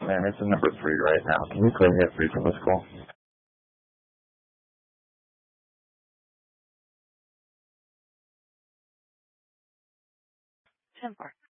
man, it's a number 3 right now. Can you play me at 3 from this call? 10-4.